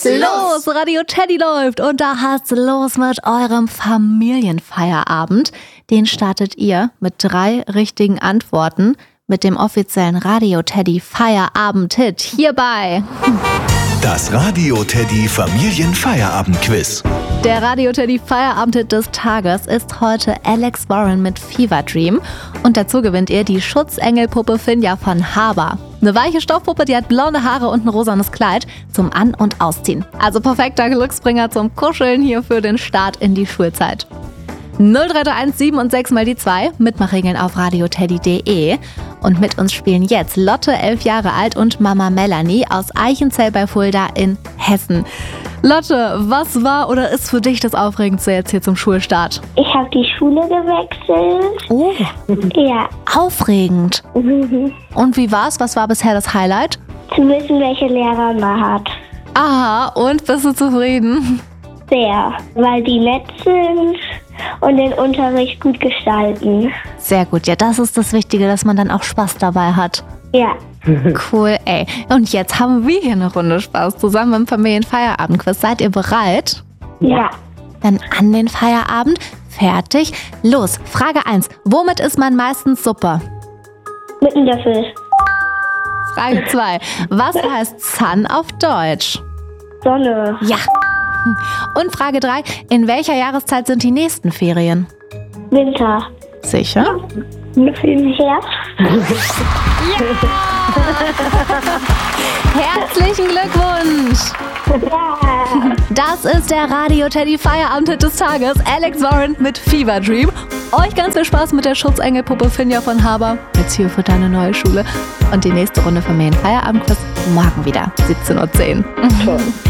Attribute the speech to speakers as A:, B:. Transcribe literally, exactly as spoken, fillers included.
A: los? Radio Teddy läuft und da hat's los mit eurem Familienfeierabend. Den startet ihr mit drei richtigen Antworten mit dem offiziellen Radio Teddy Feierabend-Hit hierbei.
B: Das Radio Teddy Familienfeierabend-Quiz.
A: Der Radio Teddy Feierabend-Hit des Tages ist heute Alex Warren mit Fever Dream. Und dazu gewinnt ihr die Schutzengelpuppe Finja von Haber. Eine weiche Stoffpuppe, die hat blonde Haare und ein rosanes Kleid zum An- und Ausziehen. Also perfekter Glücksbringer zum Kuscheln hier für den Start in die Schulzeit. null drei drei eins sieben und sechs mal die zwei, Mitmachregeln auf radioteddy punkt de. Und mit uns spielen jetzt Lotte, elf Jahre alt, und Mama Melanie aus Eichenzell bei Fulda in Hessen. Lotte, was war oder ist für dich das Aufregendste jetzt hier zum Schulstart?
C: Ich habe die Schule gewechselt.
A: Oh,
C: Ja.
A: aufregend.
C: Mhm.
A: Und wie war's? Was war bisher das Highlight?
C: Zu wissen, welche Lehrer man hat.
A: Aha, und bist du zufrieden?
C: Sehr. Weil die nett sind und den Unterricht gut gestalten.
A: Sehr gut, ja, das ist das Wichtige, dass man dann auch Spaß dabei hat.
C: Ja.
A: Cool, ey. Und jetzt haben wir hier eine Runde Spaß zusammen beim Familienfeierabend-Quiz. Seid ihr bereit?
C: Ja.
A: Dann an den Feierabend. Fertig. Los, Frage eins. Womit isst man meistens Suppe?
C: Mit einem Löffel.
A: Frage zwei. Was heißt Sun auf Deutsch?
C: Sonne.
A: Ja. Und Frage drei. In welcher Jahreszeit sind die nächsten Ferien?
C: Winter.
A: Sicher?
C: Im Herbst.
A: Herzlichen Glückwunsch!
C: Ja.
A: Das ist der Radio Teddy Feierabend des Tages. Alex Warren mit Fever Dream. Euch ganz viel Spaß mit der Schutzengelpuppe Finja von Haber. Jetzt hier für deine neue Schule. Und die nächste Runde Familienfeierabend-Quiz morgen wieder, siebzehn Uhr zehn.
C: Toll.